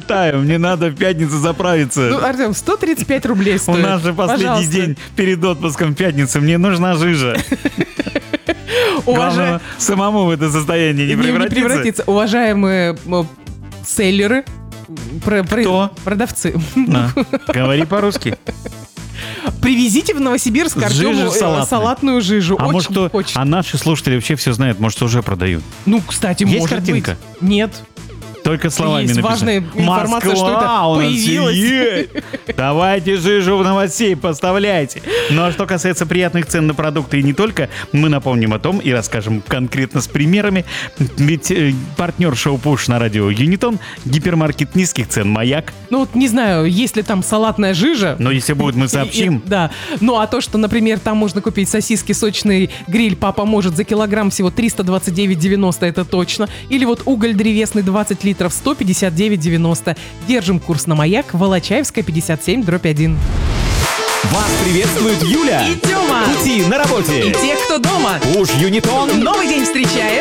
улетаю, мне надо в пятницу заправиться. Ну, Артем, 135 рублей стоит. У нас же последний Пожалуйста. день перед отпуском в пятницу, мне нужна жижа. Главное, самому в это состояние не превратиться. Уважаемые селлеры, Кто? продавцы. Говори по-русски. Привезите в Новосибирск Жижу Артему салатную. салатную жижу. А Очень может, хочется. а наши слушатели вообще все знают, может, уже продают. Ну, кстати, Есть может картинка? быть. Нет. Только словами Есть написано. важная информация, что это Москва у нас появилось. есть. Давайте жижу в новостей поставляйте. Ну а что касается приятных цен на продукты и не только, мы напомним о том и расскажем конкретно с примерами. Ведь партнер шоу «Пуш» на радио Юнитон, гипермаркет низких цен «Маяк». Ну, вот не знаю, есть ли там салатная жижа. Но если будет, мы сообщим. Да. Ну, а то, что, например, там можно купить сосиски, сочный гриль «Папа может» за килограмм всего 329,90, это точно. Или вот уголь древесный 20 литров 159,90. Держим курс на «Маяк», Волочаевская, 57/1. Вас приветствует Юля И Тёма. в пути на работе. И те, кто дома. Уж Юнитон. Новый день встречает.